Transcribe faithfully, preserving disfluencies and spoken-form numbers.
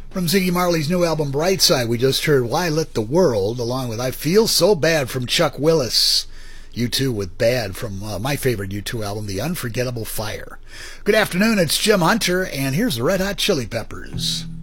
From Ziggy Marley's new album Brightside, we just heard Why Let the World, along with I Feel So Bad from Chuck Willis. U two with Bad from uh, my favorite U two album, The Unforgettable Fire. Good afternoon, it's Jim Hunter, and here's the Red Hot Chili Peppers.